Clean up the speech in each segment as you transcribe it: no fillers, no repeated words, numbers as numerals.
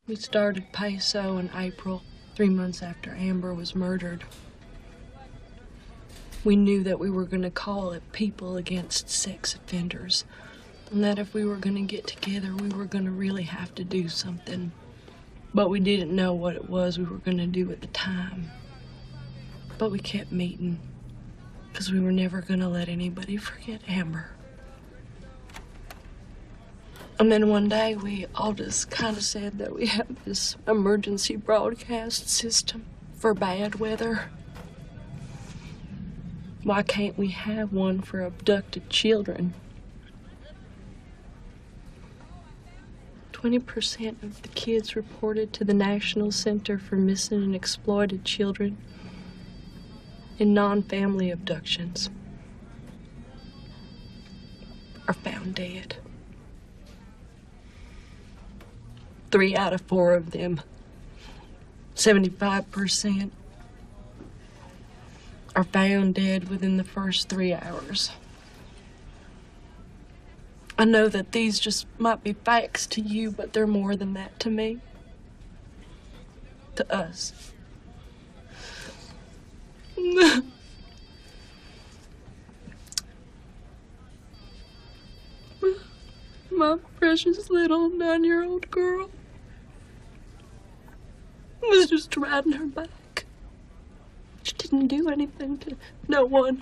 We started Peso in April, 3 months after Amber was murdered. We knew that we were going to call it People Against Sex Offenders, and that if we were going to get together, we were going to really have to do something. But we didn't know what it was we were going to do at the time. But we kept meeting, because we were never going to let anybody forget Amber. And then one day, we all just kind of said that we have this emergency broadcast system for bad weather. Why can't we have one for abducted children? 20% of the kids reported to the National Center for Missing and Exploited Children in non-family abductions are found dead. 3 out of 4 of them, 75%, are found dead within the first 3 hours. I know that these just might be facts to you, but they're more than that to me. To us. My precious little 9-year-old girl was just riding her bike. She didn't do anything to no one.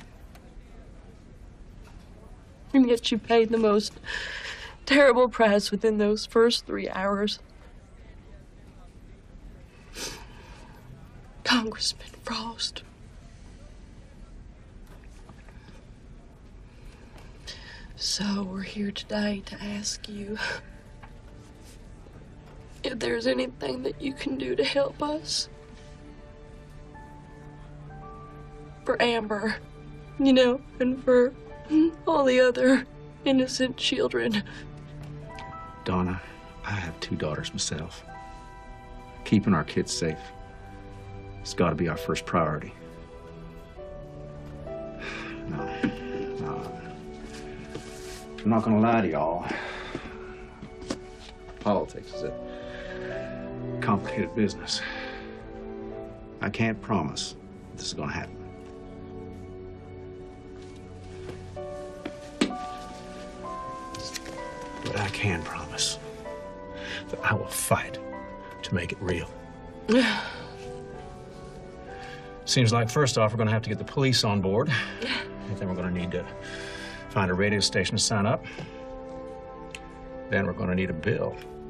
And yet she paid the most terrible price within those first 3 hours. Congressman Frost. So we're here today to ask you if there's anything that you can do to help us. For Amber, you know, and for all the other innocent children. Donna, I have 2 daughters myself. Keeping our kids safe has got to be our first priority. No. I'm not gonna lie to y'all. Politics is a complicated business. I can't promise this is gonna happen. But I can promise that I will fight to make it real. Seems like first off, we're gonna have to get the police on board. And then we're gonna need to find a radio station to sign up. Then we're gonna need a bill.